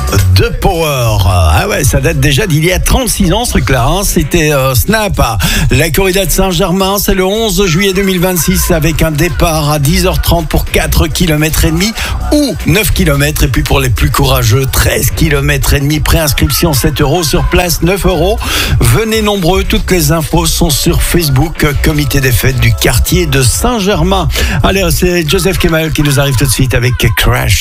de Power. Ah ouais, ça date déjà d'il y a 36 ans ce truc-là. Hein. C'était Snap à la corrida de Saint-Germain. C'est le 11 juillet 2026 avec un départ à 10h30 pour 4 km et demi ou 9 km. Et puis pour les plus courageux, 13 km et demi. Préinscription 7 €, sur place 9 €. Venez nombreux, toutes les infos sont sur Facebook, comité des fêtes du quartier de Saint-Germain. Allez, c'est Joseph Kemal qui nous arrive tout de suite avec Crash.